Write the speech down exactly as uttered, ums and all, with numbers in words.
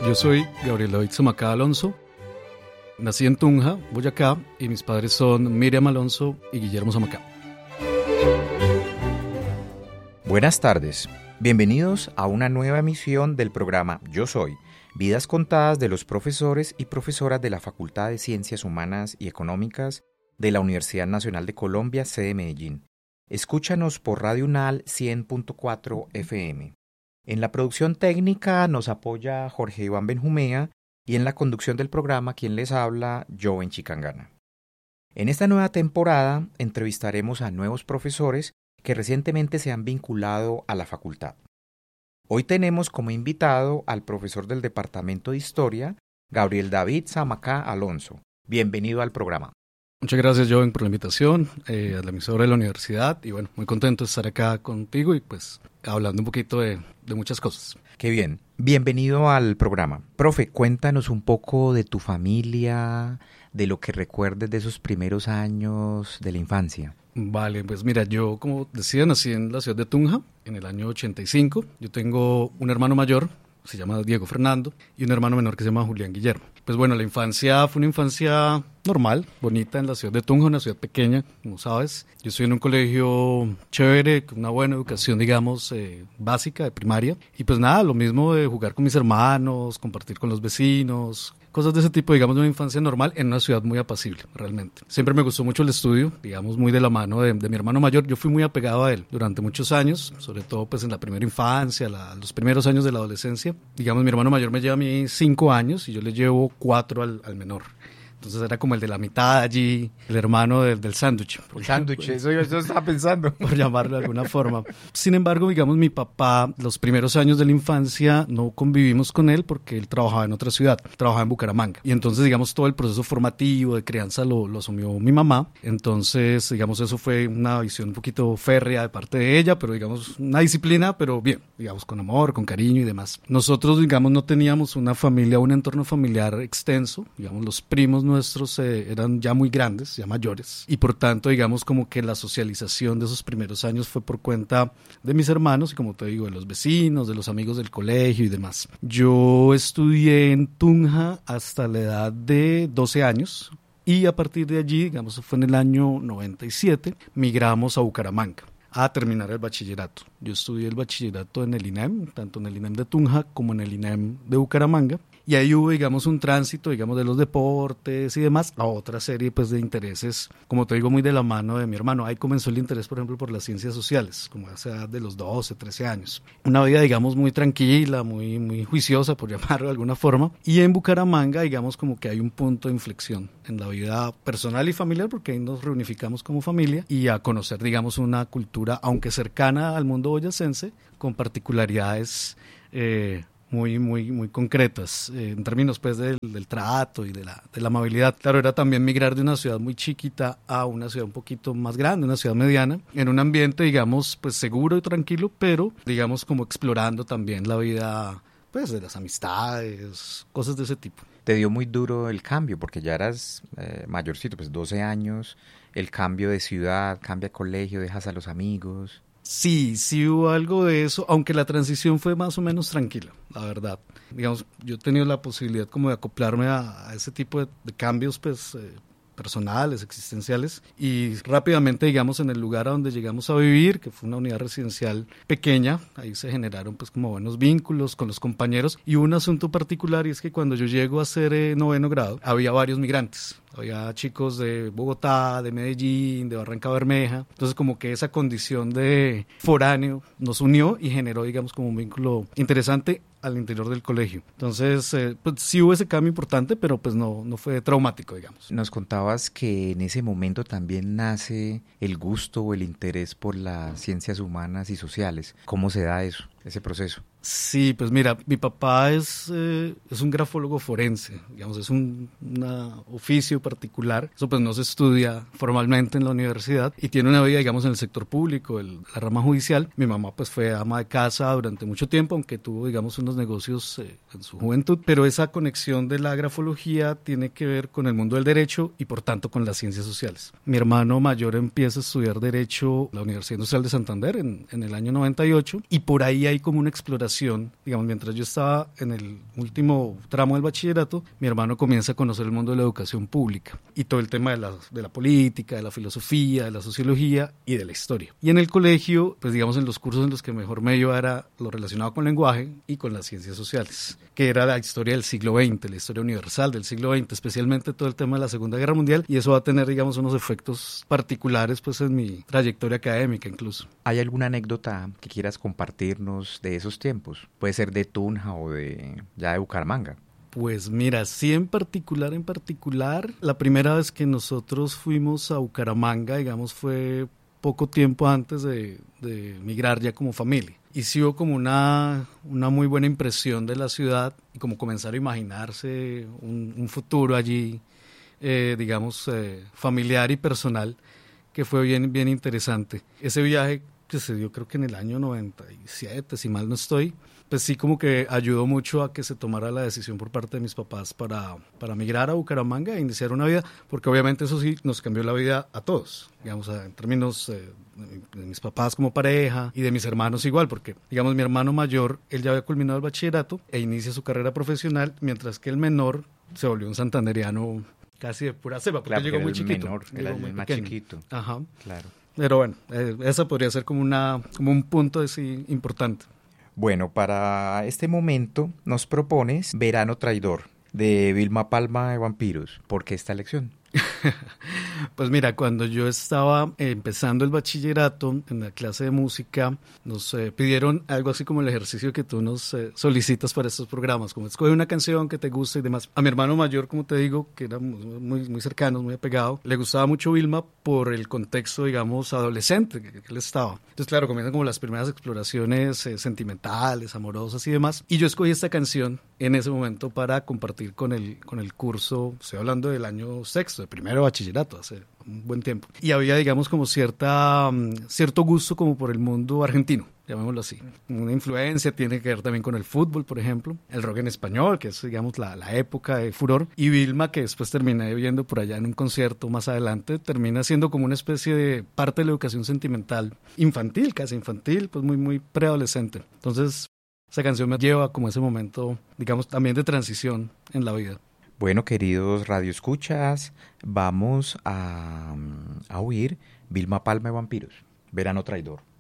Yo soy Gabriel David Zamacá Alonso. Nací en Tunja, Boyacá, y mis padres son Miriam Alonso y Guillermo Zamacá. Buenas tardes. Bienvenidos a una nueva emisión del programa Yo Soy, vidas contadas de los profesores y profesoras de la Facultad de Ciencias Humanas y Económicas de la Universidad Nacional de Colombia, sede Medellín. Escúchanos por Radio Unal cien punto cuatro F M. En la producción técnica nos apoya Jorge Iván Benjumea y en la conducción del programa quien les habla, Joven Chicangana. En esta nueva temporada entrevistaremos a nuevos profesores que recientemente se han vinculado a la facultad. Hoy tenemos como invitado al profesor del Departamento de Historia, Gabriel David Zamacá Alonso. Bienvenido al programa. Muchas gracias, Joven, por la invitación eh, a la emisora de la universidad, y bueno, muy contento de estar acá contigo y pues hablando un poquito de, de muchas cosas. Qué bien. Bienvenido al programa. Profe, cuéntanos un poco de tu familia, de lo que recuerdes de esos primeros años de la infancia. Vale, pues mira, yo como decía, nací en la ciudad de Tunja en el año ochenta y cinco. Yo tengo un hermano mayor, se llama Diego Fernando, y un hermano menor que se llama Julián Guillermo. Pues bueno, la infancia fue una infancia normal, bonita en la ciudad de Tunja, una ciudad pequeña, como sabes. Yo estoy en un colegio chévere, con una buena educación, digamos, eh, básica, de primaria. Y pues nada, lo mismo de jugar con mis hermanos, compartir con los vecinos, cosas de ese tipo, digamos, de una infancia normal en una ciudad muy apacible, realmente. Siempre me gustó mucho el estudio, digamos, muy de la mano de, de mi hermano mayor. Yo fui muy apegado a él durante muchos años, sobre todo pues en la primera infancia, la, los primeros años de la adolescencia. Digamos, mi hermano mayor me lleva a mí cinco años y yo le llevo cuatro al, al menor. Entonces era como el de la mitad allí, el hermano del, del sándwich. El sándwich, eso yo eso estaba pensando. Por llamarlo de alguna forma. Sin embargo, digamos, mi papá, los primeros años de la infancia, no convivimos con él porque él trabajaba en otra ciudad, trabajaba en Bucaramanga. Y entonces, digamos, todo el proceso formativo de crianza lo, lo asumió mi mamá. Entonces, digamos, eso fue una visión un poquito férrea de parte de ella, pero digamos, una disciplina, pero bien, digamos, con amor, con cariño y demás. Nosotros, digamos, no teníamos una familia, un entorno familiar extenso, digamos, los primos nuestros eh, eran ya muy grandes, ya mayores, y por tanto, digamos, como que la socialización de esos primeros años fue por cuenta de mis hermanos y, como te digo, de los vecinos, de los amigos del colegio y demás. Yo estudié en Tunja hasta la edad de doce años y a partir de allí, digamos, fue en el año noventa y siete, migramos a Bucaramanga a terminar el bachillerato. Yo estudié el bachillerato en el INEM, tanto en el INEM de Tunja como en el INEM de Bucaramanga. Y ahí hubo, digamos, un tránsito, digamos, de los deportes y demás a otra serie, pues, de intereses, como te digo, muy de la mano de mi hermano. Ahí comenzó el interés, por ejemplo, por las ciencias sociales, como a esa edad de los doce, trece años. Una vida, digamos, muy tranquila, muy, muy juiciosa, por llamarlo de alguna forma. Y en Bucaramanga, digamos, como que hay un punto de inflexión en la vida personal y familiar, porque ahí nos reunificamos como familia y a conocer, digamos, una cultura, aunque cercana al mundo boyacense, con particularidades eh, muy, muy, muy concretas, eh, en términos pues del, del trato y de la, de la amabilidad. Claro, era también migrar de una ciudad muy chiquita a una ciudad un poquito más grande, una ciudad mediana, en un ambiente, digamos, pues seguro y tranquilo, pero, digamos, como explorando también la vida, pues, de las amistades, cosas de ese tipo. Te dio muy duro el cambio, porque ya eras eh, mayorcito, pues doce años, el cambio de ciudad, cambia de colegio, dejas a los amigos. Sí, sí hubo algo de eso, aunque la transición fue más o menos tranquila, la verdad. Digamos, yo he tenido la posibilidad como de acoplarme a, a ese tipo de, de cambios, pues, eh, personales, existenciales, y rápidamente, digamos, en el lugar a donde llegamos a vivir, que fue una unidad residencial pequeña, ahí se generaron pues como buenos vínculos con los compañeros, y un asunto particular, y es que cuando yo llego a hacer eh, noveno grado, había varios migrantes. Había chicos de Bogotá, de Medellín, de Barranca Bermeja. Entonces, como que esa condición de foráneo nos unió y generó, digamos, como un vínculo interesante al interior del colegio. Entonces, eh, pues sí hubo ese cambio importante, pero pues no, no fue traumático, digamos. Nos contabas que en ese momento también nace el gusto o el interés por las ciencias humanas y sociales. ¿Cómo se da eso, ese proceso? Sí, pues mira, mi papá es, eh, es un grafólogo forense, digamos, es un una oficio particular. Eso pues no se estudia formalmente en la universidad y tiene una vida, digamos, en el sector público, el, la rama judicial. Mi mamá pues fue ama de casa durante mucho tiempo, aunque tuvo, digamos, unos negocios eh, en su juventud, pero esa conexión de la grafología tiene que ver con el mundo del derecho y por tanto con las ciencias sociales. Mi hermano mayor empieza a estudiar derecho en la Universidad Industrial de Santander en, en el año noventa y ocho y por ahí hay como una exploración educación, digamos, mientras yo estaba en el último tramo del bachillerato, mi hermano comienza a conocer el mundo de la educación pública y todo el tema de la, de la política, de la filosofía, de la sociología y de la historia. Y en el colegio, pues digamos, en los cursos en los que mejor me iba era lo relacionado con lenguaje y con las ciencias sociales, que era la historia del siglo veinte, la historia universal del siglo veinte, especialmente todo el tema de la Segunda Guerra Mundial, y eso va a tener, digamos, unos efectos particulares pues en mi trayectoria académica incluso. ¿Hay alguna anécdota que quieras compartirnos de esos tiempos? Puede ser de Tunja o de ya de Bucaramanga. Pues mira, sí, en particular, en particular, la primera vez que nosotros fuimos a Bucaramanga, digamos, fue poco tiempo antes de, de migrar ya como familia. Y sí hubo como una, una muy buena impresión de la ciudad y como comenzar a imaginarse un, un futuro allí, eh, digamos, eh, familiar y personal, que fue bien, bien interesante. Ese viaje que se dio creo que en el año noventa y siete, si mal no estoy, pues sí como que ayudó mucho a que se tomara la decisión por parte de mis papás para, para migrar a Bucaramanga e iniciar una vida, porque obviamente eso sí nos cambió la vida a todos, digamos, en términos eh, de mis papás como pareja y de mis hermanos igual, porque digamos mi hermano mayor, él ya había culminado el bachillerato e inicia su carrera profesional, mientras que el menor se volvió un santanderiano casi de pura cepa, porque Claro, llegó era muy el chiquito. menor, llegó era muy el más pequeño. chiquito. Ajá. Claro. Pero bueno, eh, esa podría ser como, una, como un punto así importante. Bueno, para este momento nos propones Verano Traidor, de Vilma Palma de Vampiros. ¿Por qué esta elección? Pues mira, cuando yo estaba empezando el bachillerato en la clase de música, nos eh, pidieron algo así como el ejercicio que tú nos eh, solicitas para estos programas, como escoge una canción que te guste y demás. A mi hermano mayor, como te digo, que era muy, muy cercano, muy apegado, le gustaba mucho Vilma por el contexto, digamos, adolescente que, que él estaba. Entonces, claro, comienzan como las primeras exploraciones eh, sentimentales, amorosas y demás. Y yo escogí esta canción en ese momento para compartir con el, con el curso, estoy hablando del año sexto, de primero bachillerato, hace un buen tiempo. Y había, digamos, como cierta, um, cierto gusto como por el mundo argentino, llamémoslo así. Una influencia tiene que ver también con el fútbol, por ejemplo, el rock en español, que es, digamos, la, la época de furor, y Vilma, que después terminé viendo por allá en un concierto más adelante, termina siendo como una especie de parte de la educación sentimental infantil, casi infantil, pues muy, muy preadolescente. Entonces, esa canción me lleva como ese momento, digamos, también de transición en la vida. Bueno, queridos radioescuchas, vamos a, a oír Vilma Palma de Vampiros, Verano Traidor.